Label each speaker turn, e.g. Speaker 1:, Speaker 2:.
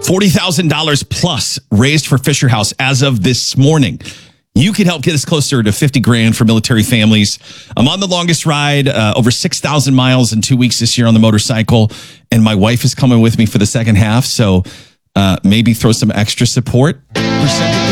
Speaker 1: $40,000 plus raised for Fisher House as of this morning. You could help get us closer to 50 grand for military families. I'm on the longest ride, over 6,000 miles in 2 weeks this year on the motorcycle. And my wife is coming with me for the second half. So maybe throw some extra support.